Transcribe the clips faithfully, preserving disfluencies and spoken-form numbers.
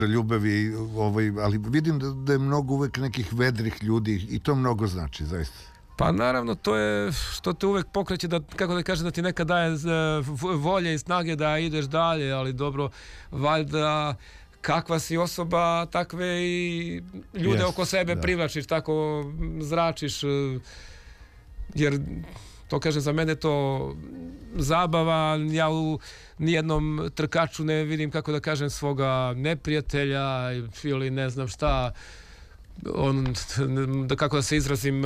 ljubavi, ovaj, ali vidim da, da je mnogo uvek nekih vedrih ljudi i to mnogo znači, zaista. Pa naravno, to je što te uvek pokreće da, kako da kažem, da ti neka daje volje i snage da ideš dalje, ali dobro, valjda kakva si osoba, takve i ljude yes, oko sebe da. Privlačiš, tako zračiš, jer to kažem, za mene to zabava, ja u nijednom trkaču ne vidim, kako da kažem, svoga neprijatelja ili ne znam šta, on, da kako da se izrazim,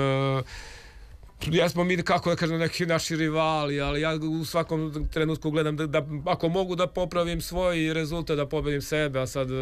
ja smo mi, kako da kažem, neki naši rivali, ali ja u svakom trenutku gledam da, da ako mogu da popravim svoj rezultat, da pobedim sebe, a sad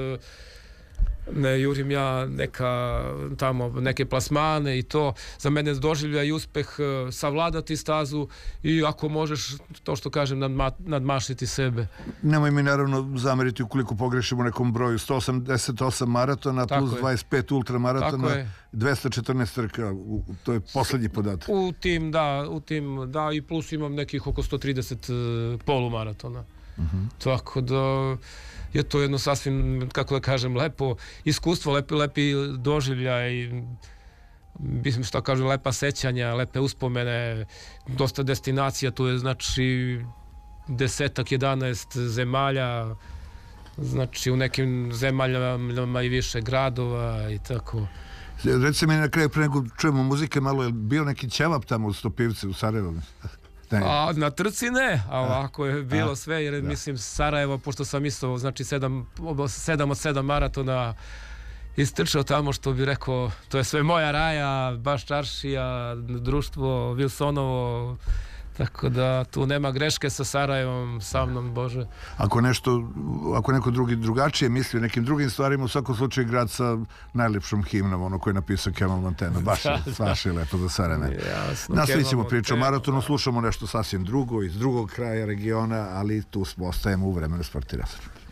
ne jurim ja neka tamo neke plasmane i to. Za mene doživlja i uspeh savladati stazu i ako možeš, to što kažem, nadma, nadmašiti sebe. Nemoj mi naravno zameriti ukoliko pogrešimo u nekom broju. sto osamdeset osam maratona tako plus je. dvadeset pet ultramaratona, dvesta četrnaest trka, to je poslednji podatak. U tim, da, u tim, da, i plus imam nekih oko sto trideset polumaratona. Uh-huh. Tako da je to jedno sasvim, kako da kažem, lepo iskustvo, lepi, lepi doživljaj, mislim što kažem, lepa sećanja, lepe uspomene, dosta destinacija, tu je znači desetak, jedanaest zemalja, znači u nekim zemaljama i više gradova i tako. Reci mi na kraju, pre nego čujemo muzike, malo je bio neki ćevap tamo u Stopivci u Sarajevu? A na trci ne, a ovako je bilo a, sve, jer da. Mislim Sarajevo, pošto sam isto, znači sedam, sedam od sedam maratona istrčao tamo, što bi rekao, to je sve moja raja, baš čaršija, društvo Wilsonovo, tako da tu nema greške sa Sarajevom, sa mnom, Bože. Ako nešto, ako neko drugi drugačije misli o nekim drugim stvarima, u svakom slučaju grad sa najlepšom himnom, ono koje je napisao Kemal Montana, baš je, baš je lepo za Sarajeve. Nastavit ćemo priču o maratonu, slušamo nešto sasvim drugo, iz drugog kraja regiona, ali tu smo, ostajemo u vremenu Sport i razvoj.